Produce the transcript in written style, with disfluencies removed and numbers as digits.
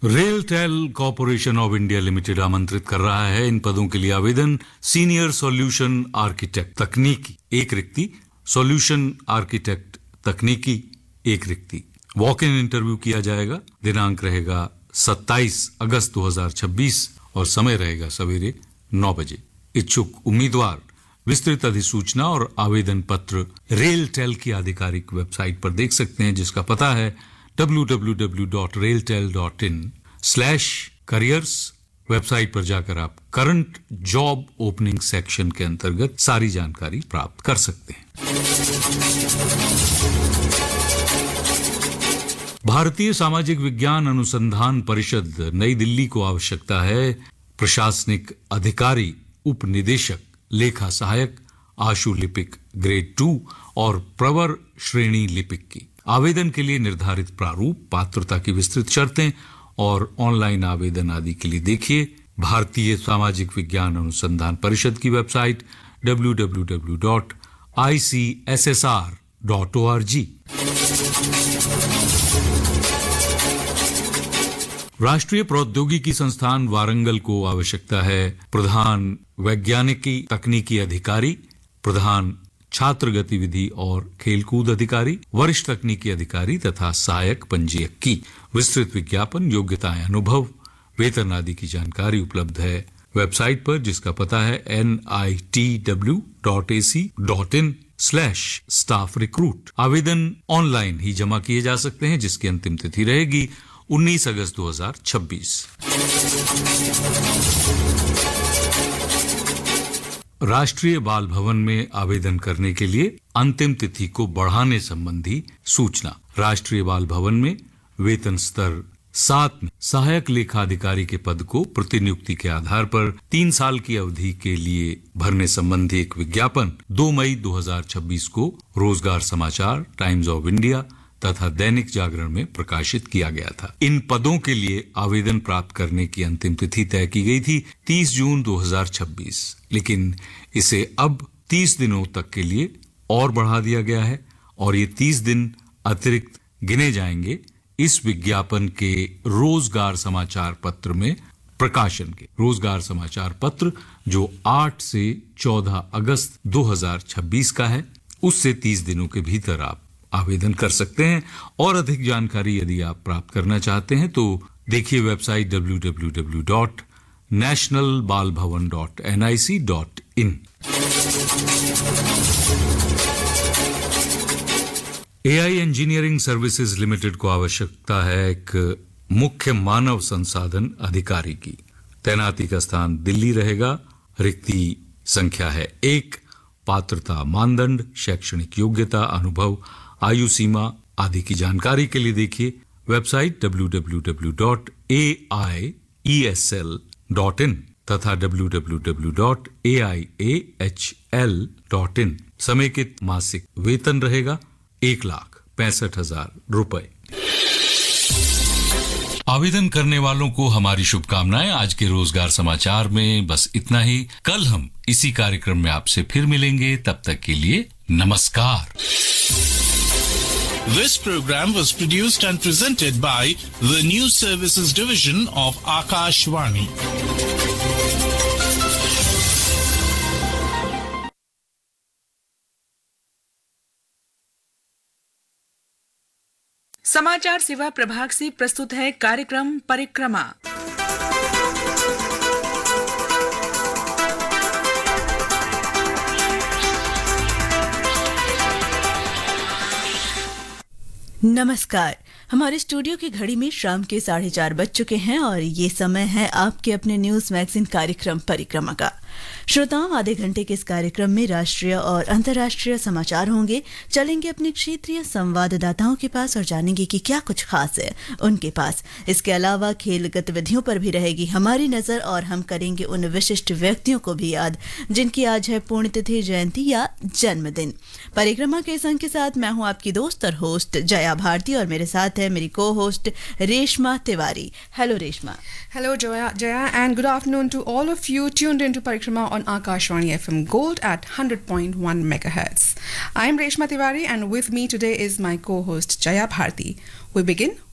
RailTel corporation of India limited आमंत्रित कर रहा है इन पदों के लिए आवेदन। सीनियर सॉल्यूशन आर्किटेक्ट तकनीकी एक रिक्ति, सॉल्यूशन आर्किटेक्ट तकनीकी एक रिक्ति। वॉक इन इंटरव्यू किया जाएगा। दिनांक रहेगा 27 अगस्त 2026 और समय रहेगा सवेरे 9 बजे। इच्छुक उम्मीदवार विस्तृत अधिसूचना और आवेदन पत्र रेलटेल की आधिकारिक वेबसाइट पर देख सकते हैं, जिसका पता है www.railtel.in/careers। वेबसाइट पर जाकर आप करंट जॉब ओपनिंग सेक्शन के अंतर्गत सारी जानकारी प्राप्त कर सकते हैं। भारतीय सामाजिक विज्ञान अनुसंधान परिषद नई दिल्ली को आवश्यकता है प्रशासनिक अधिकारी, उप निदेशक, लेखा सहायक, आशु लिपिक ग्रेड 2 और प्रवर श्रेणी लिपिक की। आवेदन के लिए निर्धारित प्रारूप, पात्रता की विस्तृत शर्तें और ऑनलाइन आवेदन आदि के लिए देखिए भारतीय सामाजिक विज्ञान अनुसंधान परिषद की वेबसाइट www.icssr.org। राष्ट्रीय प्रौद्योगिकी संस्थान वारंगल को आवश्यकता है प्रधान वैज्ञानिकी तकनीकी अधिकारी, प्रधान छात्र गतिविधि और खेलकूद अधिकारी, वरिष्ठ तकनीकी अधिकारी तथा सहायक पंजीयक की। विस्तृत विज्ञापन, योग्यताएं, अनुभव, वेतन आदि की जानकारी उपलब्ध है वेबसाइट पर, जिसका पता है nitw.ac.in/staff recruit। आवेदन ऑनलाइन ही जमा किए जा सकते हैं, जिसकी अंतिम तिथि रहेगी 19 अगस्त 2026। राष्ट्रीय बाल भवन में आवेदन करने के लिए अंतिम तिथि को बढ़ाने संबंधी सूचना। राष्ट्रीय बाल भवन में वेतन स्तर 7 में सहायक लेखाधिकारी के पद को प्रतिनियुक्ति के आधार पर 3 साल की अवधि के लिए भरने संबंधी एक विज्ञापन 2 मई 2026 को रोजगार समाचार, टाइम्स ऑफ इंडिया तथा दैनिक जागरण में प्रकाशित किया गया था। इन पदों के लिए आवेदन प्राप्त करने की अंतिम तिथि तय की गई थी 30 जून 2026, लेकिन इसे अब 30 दिनों तक के लिए और बढ़ा दिया गया है और ये 30 दिन अतिरिक्त गिने जाएंगे इस विज्ञापन के रोजगार समाचार पत्र में प्रकाशन के। रोजगार समाचार पत्र जो 8 से 14 अगस्त 2026 का है, उससे 30 दिनों के भीतर आप आवेदन कर सकते हैं। और अधिक जानकारी यदि आप प्राप्त करना चाहते हैं तो देखिए website www.nationalbalbhavan.nic.in। AI engineering services limited को आवश्यकता है एक मुख्य मानव संसाधन अधिकारी की। तैनाती का स्थान दिल्ली रहेगा। रिक्ति संख्या है 1। पात्रता मानदंड, शैक्षणिक योग्यता, अनुभव, आयु सीमा आदि की जानकारी के लिए देखिए वेबसाइट www.aiesl.in तथा www.aiahl.in। समेकित मासिक वेतन रहेगा 1,65,000 रुपए। आवेदन करने वालों को हमारी शुभकामनाएं। आज के रोजगार समाचार में बस इतना ही। कल हम इसी कार्यक्रम में आपसे फिर मिलेंगे। तब तक के लिए नमस्कार। This program was produced and presented by the News Services Division of Akashvani. समाचार सेवा प्रभाग से प्रस्तुत है कार्यक्रम परिक्रमा। नमस्कार। हमारे स्टूडियो की घड़ी में शाम के 4:30 बज चुके हैं और ये समय है आपके अपने न्यूज मैगजीन कार्यक्रम परिक्रमा का। श्रोताओं, आधे घंटे के इस कार्यक्रम में राष्ट्रीय और अंतर्राष्ट्रीय समाचार होंगे। चलेंगे अपने क्षेत्रीय संवाददाताओं के पास और जानेंगे कि क्या कुछ खास है उनके पास। इसके अलावा खेल गतिविधियों पर भी रहेगी हमारी नजर और हम करेंगे उन विशिष्ट व्यक्तियों को भी याद जिनकी आज है पुण्यतिथि, जयंती या जन्मदिन। परिक्रमा के संग के साथ मैं हूं आपकी दोस्त और होस्ट जया भारती और मेरे साथ है मेरी को host Reshma Tiwari. Hello Reshma. Hello Jaya and good afternoon to all of you tuned into Parikrama on Akashvani FM Gold at 100.1 megahertz. I am Reshma Tiwari and with me today is my co-host Jaya Bharti. We begin